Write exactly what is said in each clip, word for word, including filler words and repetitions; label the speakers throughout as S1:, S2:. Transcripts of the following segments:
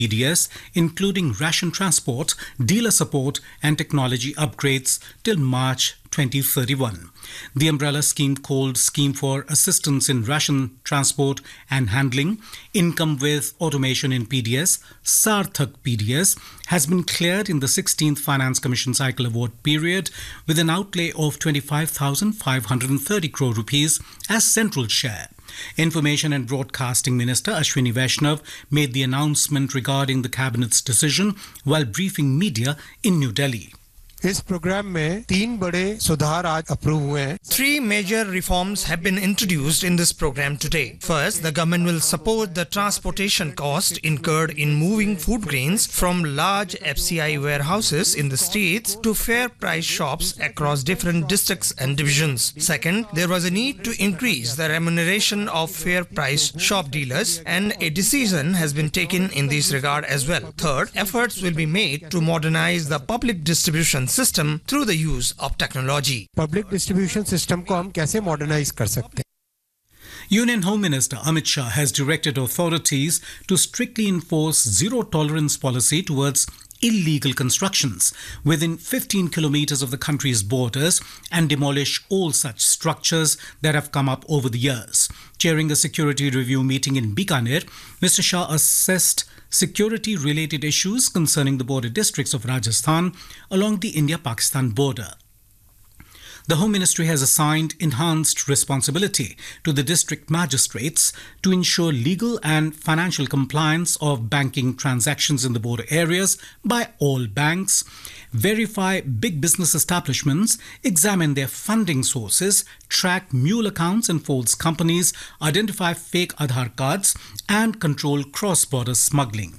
S1: P D S, including ration transport, dealer support and technology upgrades till March twenty thirty-one. The umbrella scheme, called Scheme for Assistance in Ration Transport and Handling, Income with Automation in P D S, Sarthak P D S, has been cleared in the sixteenth Finance Commission Cycle Award period with an outlay of twenty-five thousand five hundred thirty crore rupees as central share. Information and Broadcasting Minister Ashwini Vaishnav made the announcement regarding the Cabinet's decision while briefing media in New Delhi.
S2: इस programme में तीन बड़े सुधार आज approve हुए हैं.
S3: Three major reforms have been introduced in this program today. First, the government will support the transportation cost incurred in moving food grains from large F C I warehouses in the states to fair price shops across different districts and divisions. Second, there was a need to increase the remuneration of fair price shop dealers, and a decision has been taken in this regard as well. Third, efforts will be made to modernize the public distribution system through the use of technology.
S2: Public distribution system को हम कैसे modernize कर सकते हैं?
S1: Union Home Minister Amit Shah has directed authorities to strictly enforce zero tolerance policy towards illegal constructions within fifteen kilometers of the country's borders and demolish all such structures that have come up over the years. Chairing a security review meeting in Bikaner, Mister Shah assessed security-related issues concerning the border districts of Rajasthan along the India-Pakistan border. The Home Ministry has assigned enhanced responsibility to the district magistrates to ensure legal and financial compliance of banking transactions in the border areas by all banks, verify big business establishments, examine their funding sources, track mule accounts and false companies, identify fake Aadhaar cards, and control cross-border smuggling.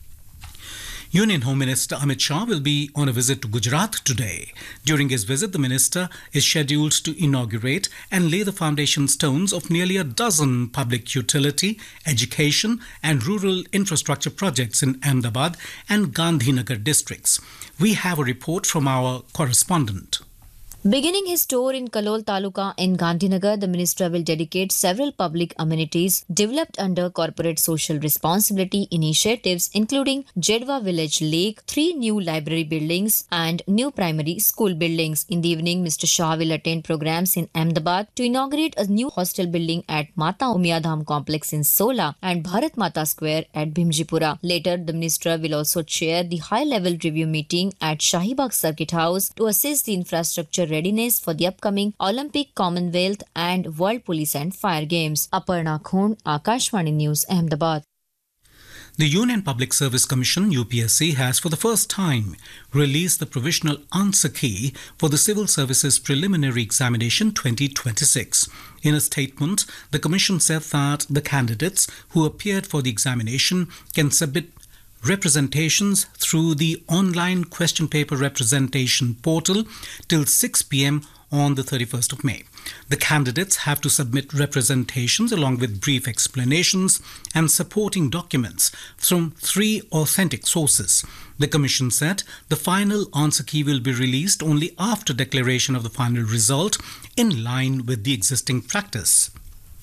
S1: Union Home Minister Amit Shah will be on a visit to Gujarat today. During his visit, the minister is scheduled to inaugurate and lay the foundation stones of nearly a dozen public utility, education and rural infrastructure projects in Ahmedabad and Gandhinagar districts. We have a report from our correspondent.
S4: Beginning his tour in Kalol Taluka in Gandhinagar, the minister will dedicate several public amenities developed under corporate social responsibility initiatives, including Jedwa Village Lake, three new library buildings and new primary school buildings. In the evening, Mister Shah will attend programs in Ahmedabad to inaugurate a new hostel building at Mata Umyadham complex in Sola and Bharat Mata Square at Bhimjipura. Later, the minister will also chair the high-level review meeting at Shahibagh Circuit House to assess the infrastructure readiness for the upcoming Olympic, Commonwealth and World Police and Fire Games. Aparna Khond, Akashvani News, Ahmedabad.
S1: The Union Public Service Commission U P S C has for the first time released the provisional answer key for the Civil Services Preliminary Examination twenty twenty-six. In a statement, the Commission said that the candidates who appeared for the examination can submit representations through the online question paper representation portal till six p.m. on the thirty-first of May. The candidates have to submit representations along with brief explanations and supporting documents from three authentic sources. The Commission said the final answer key will be released only after declaration of the final result, in line with the existing practice.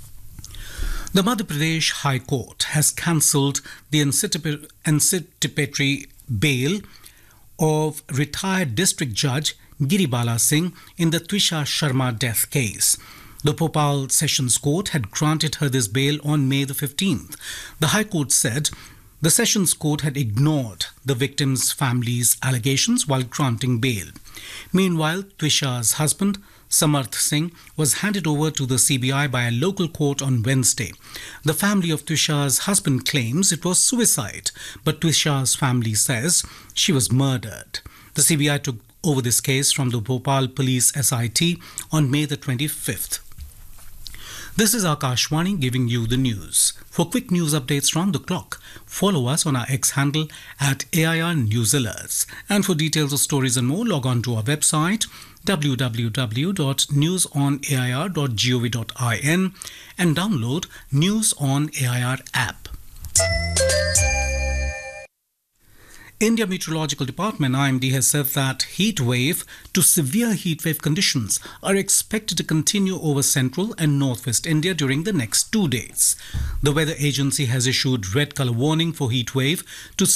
S1: The Madhya Pradesh High Court has cancelled the anticipatory bail of retired District Judge Giribala Singh in the Twisha Sharma death case. The Bhopal Sessions Court had granted her this bail on May the fifteenth. The High Court said the Sessions Court had ignored the victim's family's allegations while granting bail. Meanwhile, Twisha's husband, Samarth Singh, was handed over to the C B I by a local court on Wednesday. The family of Twisha's husband claims it was suicide, but Twisha's family says she was murdered. The C B I took over this case from the Bhopal Police S I T on May the twenty-fifth. This is Akashvani giving you the news. For quick news updates round the clock, follow us on our X handle at A I R News Alerts. And for details of stories and more, log on to our website w w w dot news on a i r dot gov dot in and download News on A I R app. India Meteorological Department I M D has said that heat wave to severe heat wave conditions are expected to continue over central and northwest India during the next two days. The weather agency has issued red color warning for heat wave to